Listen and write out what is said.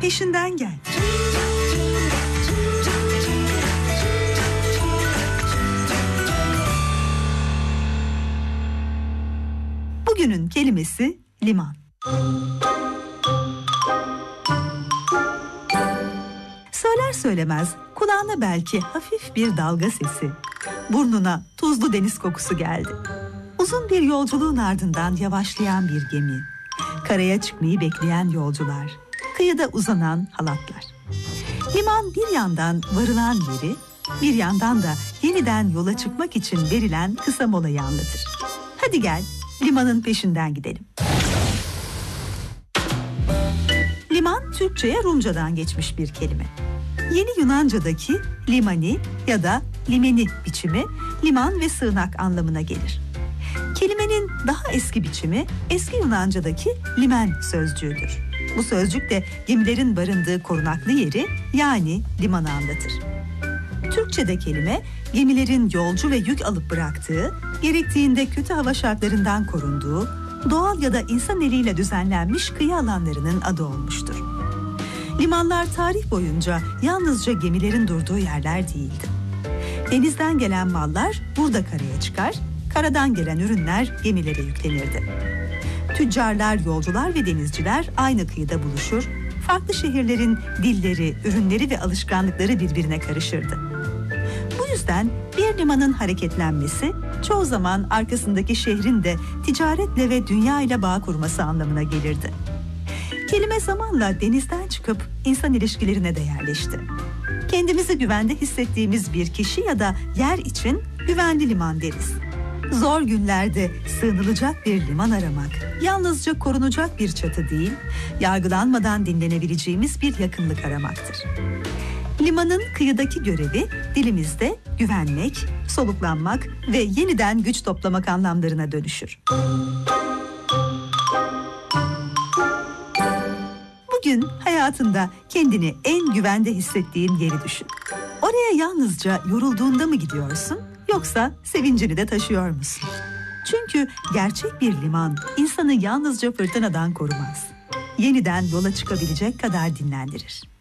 peşinden gel. Bugünün kelimesi liman. Söyler söylemez kulağına belki hafif bir dalga sesi, burnuna tuzlu deniz kokusu geldi. Uzun bir yolculuğun ardından yavaşlayan bir gemi, karaya çıkmayı bekleyen yolcular, kıyıda uzanan halatlar. Liman bir yandan varılan yeri, bir yandan da yeniden yola çıkmak için verilen kısa molayı anlatır. Hadi gel, limanın peşinden gidelim. Liman, Türkçe'ye Rumcadan geçmiş bir kelime. Yeni Yunanca'daki limani ya da limeni biçimi, liman ve sığınak anlamına gelir. Kelimenin daha eski biçimi, eski Yunanca'daki limen sözcüğüdür. Bu sözcük de gemilerin barındığı korunaklı yeri, yani limanı anlatır. Türkçe'de kelime, gemilerin yolcu ve yük alıp bıraktığı, gerektiğinde kötü hava şartlarından korunduğu, doğal ya da insan eliyle düzenlenmiş kıyı alanlarının adı olmuştur. Limanlar tarih boyunca yalnızca gemilerin durduğu yerler değildi. Denizden gelen mallar burada karaya çıkar, karadan gelen ürünler gemilere yüklenirdi. Tüccarlar, yolcular ve denizciler aynı kıyıda buluşur, farklı şehirlerin dilleri, ürünleri ve alışkanlıkları birbirine karışırdı. Bu yüzden bir limanın hareketlenmesi, çoğu zaman arkasındaki şehrin de ticaretle ve dünya ile bağ kurması anlamına gelirdi. Kelime zamanla denizden çıkıp insan ilişkilerine de yerleşti. Kendimizi güvende hissettiğimiz bir kişi ya da yer için güvenli liman deriz. Zor günlerde sığınılacak bir liman aramak, yalnızca korunacak bir çatı değil, yargılanmadan dinlenebileceğimiz bir yakınlık aramaktır. Limanın kıyıdaki görevi dilimizde güvenmek, soluklanmak ve yeniden güç toplamak anlamlarına dönüşür. Bugün hayatında kendini en güvende hissettiğin yeri düşün. Oraya yalnızca yorulduğunda mı gidiyorsun, yoksa sevincini de taşıyor musun? Çünkü gerçek bir liman insanı yalnızca fırtınadan korumaz. Yeniden yola çıkabilecek kadar dinlendirir.